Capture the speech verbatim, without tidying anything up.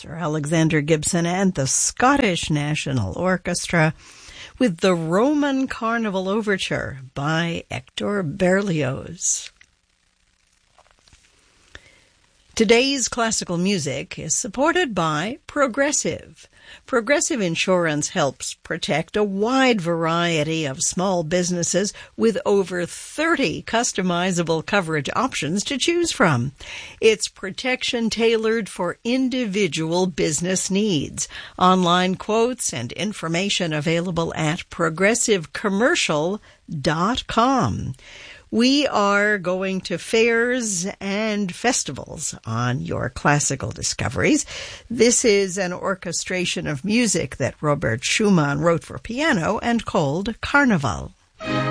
Sir Alexander Gibson and the Scottish National Orchestra with the Roman Carnival Overture by Hector Berlioz. Today's classical music is supported by Progressive. Progressive Insurance helps protect a wide variety of small businesses with over thirty customizable coverage options to choose from. It's protection tailored for individual business needs. Online quotes and information available at progressive commercial dot com. We are going to fairs and festivals on your classical discoveries. This is an orchestration of music that Robert Schumann wrote for piano and called Carnival.